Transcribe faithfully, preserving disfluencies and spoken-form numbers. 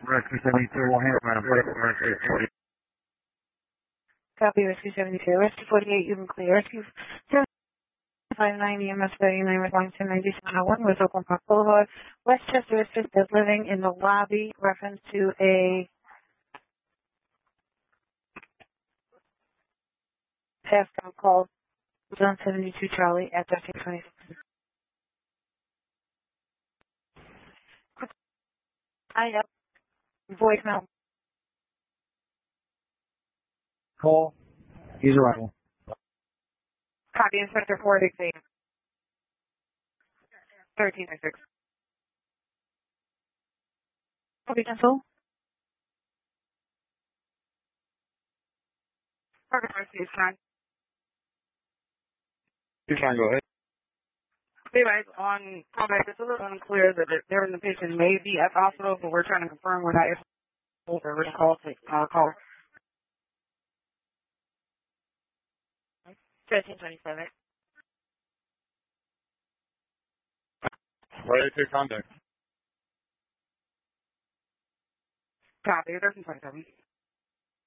Rescue seventy-two, one hand, man. Copy, Rescue seventy-two. Rescue forty-eight, you can clear. Rescue five nine E M S thirty-nine with line ten ninety-seven oh one with Oakland Park Boulevard. Westchester assisted living in the lobby, reference to a task out called Zone seventy-two Charlie at thirteen twenty-six. I up voicemail. Call. He's arrival. Copy, Inspector four sixty-eight. thirteen twenty-six. Copy, cancel. Perfect, Rescue is fine. You're fine, go ahead. Anyways, on callback, it's a little unclear that there in the patient may be at the hospital, but we're trying to confirm we're not able to written call to uh, call. thirteen twenty-seven. Ready to contact. Copy, thirteen twenty-seven.